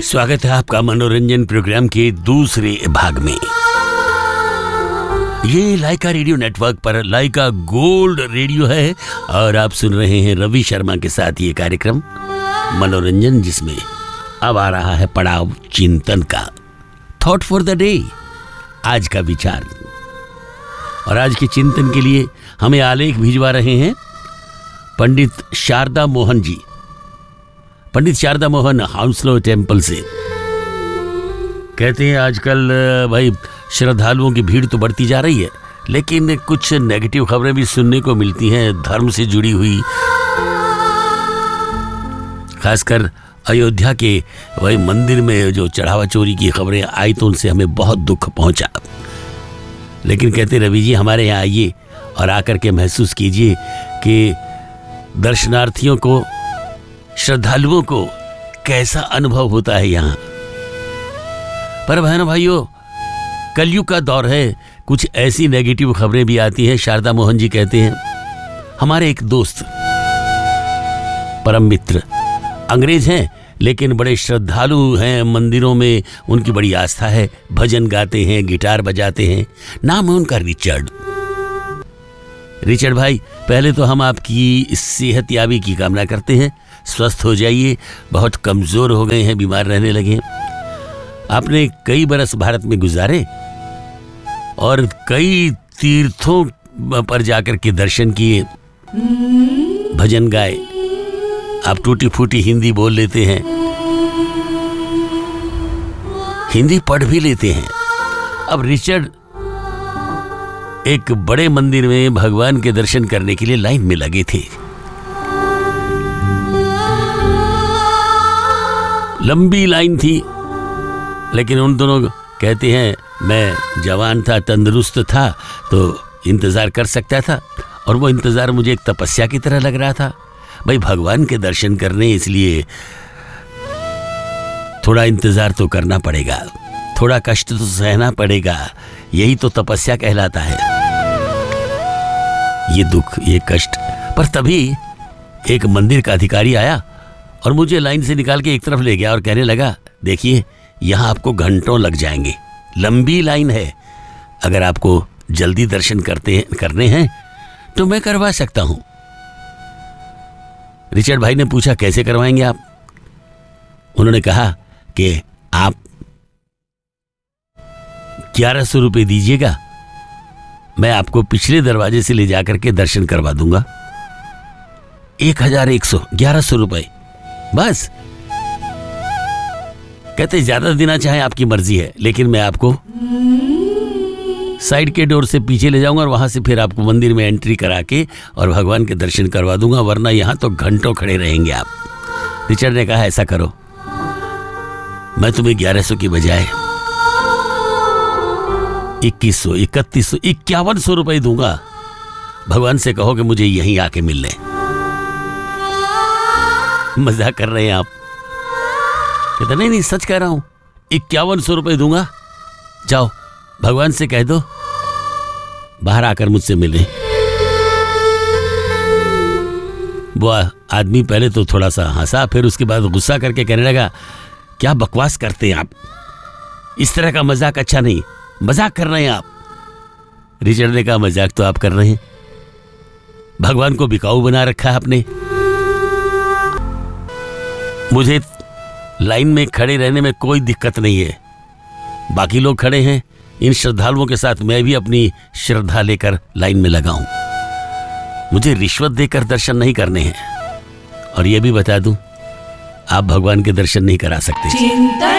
स्वागत है आपका मनोरंजन प्रोग्राम के दूसरे भाग में। ये लाइका रेडियो नेटवर्क पर लाइका गोल्ड रेडियो है और आप सुन रहे हैं रवि शर्मा के साथ ये कार्यक्रम मनोरंजन, जिसमें अब आ रहा है पड़ाव चिंतन का, थॉट फॉर द डे, आज का विचार। और आज के चिंतन के लिए हमें आलेख भिजवा रहे हैं पंडित शारदा मोहन जी। पंडित शारदा मोहन हाउसलो टेम्पल से। कहते हैं आजकल भाई श्रद्धालुओं की भीड़ तो बढ़ती जा रही है, लेकिन कुछ नेगेटिव खबरें भी सुनने को मिलती हैं धर्म से जुड़ी हुई। खासकर अयोध्या के वही मंदिर में जो चढ़ावा चोरी की खबरें आई तो उनसे हमें बहुत दुख पहुंचा। लेकिन कहते रवि जी हमारे यहाँ आइए और आकर के महसूस कीजिए कि दर्शनार्थियों को, श्रद्धालुओं को कैसा अनुभव होता है यहाँ पर। बहनों भाइयों, कलयुग का दौर है, कुछ ऐसी नेगेटिव खबरें भी आती हैं। शारदा मोहन जी कहते हैं हमारे एक दोस्त, परम मित्र, अंग्रेज हैं लेकिन बड़े श्रद्धालु हैं, मंदिरों में उनकी बड़ी आस्था है, भजन गाते हैं, गिटार बजाते हैं। नाम है उनका रिचर्ड। रिचर्ड भाई, पहले तो हम आपकी सेहत याबी की कामना करते हैं, स्वस्थ हो जाइए। बहुत कमज़ोर हो गए हैं, बीमार रहने लगे हैं। आपने कई बरस भारत में गुजारे और कई तीर्थों पर जाकर के दर्शन किए, भजन गाए। आप टूटी फूटी हिंदी बोल लेते हैं, हिंदी पढ़ भी लेते हैं। अब रिचर्ड एक बड़े मंदिर में भगवान के दर्शन करने के लिए लाइन में लगे थे। लंबी लाइन थी, लेकिन उन दोनों कहते हैं मैं जवान था, तंदुरुस्त था तो इंतजार कर सकता था, और वो इंतजार मुझे एक तपस्या की तरह लग रहा था। भाई भगवान के दर्शन करने, इसलिए थोड़ा इंतजार तो करना पड़ेगा, थोड़ा कष्ट तो सहना पड़ेगा। यही तो तपस्या कहलाता है, ये दुख, ये कष्ट। पर तभी एक मंदिर का अधिकारी आया और मुझे लाइन से निकाल के एक तरफ ले गया और कहने लगा, देखिए यहाँ आपको घंटों लग जाएंगे, लंबी लाइन है। अगर आपको जल्दी दर्शन करने हैं तो मैं करवा सकता हूं। रिचर्ड भाई ने पूछा कैसे करवाएंगे आप? उन्होंने कहा कि आप 1100 रुपये दीजिएगा, मैं आपको पिछले दरवाजे से ले जाकर के दर्शन करवा दूंगा। 1100 रुपये बस। कहते ज्यादा देना चाहे आपकी मर्जी है, लेकिन मैं आपको साइड के डोर से पीछे ले जाऊंगा और वहां से फिर आपको मंदिर में एंट्री करा के और भगवान के दर्शन करवा दूंगा, वरना यहां तो घंटों खड़े रहेंगे आप। रिचर्ड ने कहा ऐसा करो, मैं तुम्हें 1100 की बजाय 2100, 3100, 5100 रुपए दूंगा। भगवान से कहो कि मुझे यहीं आके मिल ले। मजाक कर रहे हैं आप? कहते नहीं सच कह रहा हूं, 5100 रुपए दूंगा। जाओ भगवान से कह दो बाहर आकर मुझसे मिले। वो आदमी पहले तो थोड़ा सा हंसा, फिर उसके बाद गुस्सा करके कहने लगा, क्या बकवास करते हैं आप, इस तरह का मजाक अच्छा नहीं, मजाक कर रहे हैं आप। रिचर्ड ने कहा मजाक तो आप कर रहे हैं, भगवान को बिकाऊ बना रखा है आपने। मुझे लाइन में खड़े रहने में कोई दिक्कत नहीं है, बाकी लोग खड़े हैं, इन श्रद्धालुओं के साथ मैं भी अपनी श्रद्धा लेकर लाइन में लगा हूं। मुझे रिश्वत देकर दर्शन नहीं करने हैं। और यह भी बता दूं, आप भगवान के दर्शन नहीं करा सकते।